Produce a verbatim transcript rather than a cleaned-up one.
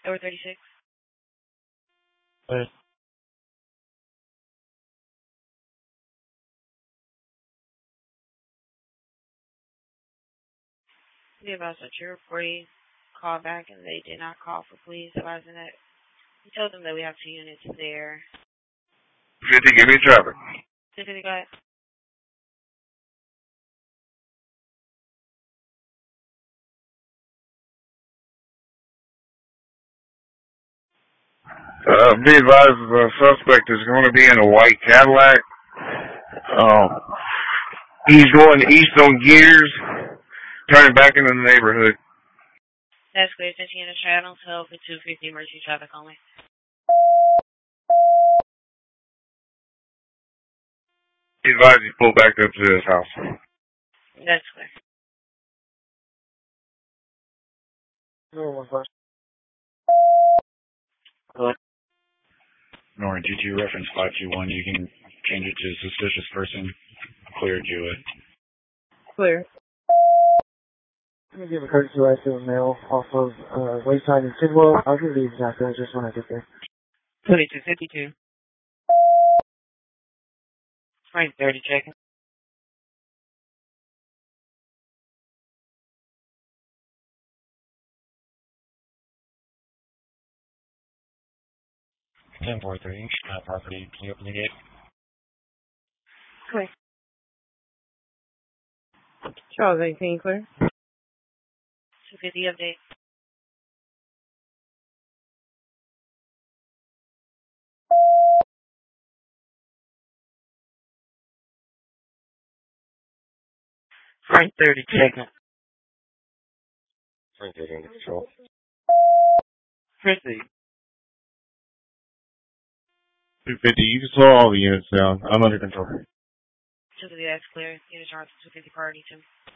Over thirty-six. Hey. The advised that your employee called back and they did not call for police, advising that we told them that we have two units there. fifty, give me traffic. fifty, go ahead. Uh, be advised the suspect is going to be in a white Cadillac. Um, he's going east on Gears, turning back into the neighborhood. That's clear. fifty in the channel, so for two fifty emergency traffic only. Be advised he pulled back up to his house. That's clear. No one question. Nora, G two reference five two one, you can change it to suspicious person. Clear, Jewett. Clear. Let me give a courtesy ride to a male off of uh, Wayside in Sidwell. I'll give you the exact address when I get there. twenty-two fifty-two. Frank thirty, checking. ten four three, uh, property, can you open the gate? Clear. Charles eighteen, clear. two fifty update. Frank thirty, checking. Frank taking control. Proceed. two fifty, you can slow all the units down. I'm under control. two fifty, that's clear. Unit charge two fifty priority two.